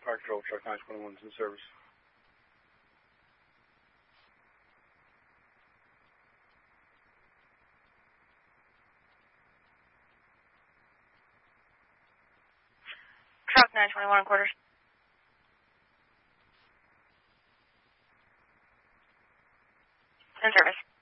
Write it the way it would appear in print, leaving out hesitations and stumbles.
Fire Control, Truck 921 is in service. Truck 921 quarters. In service.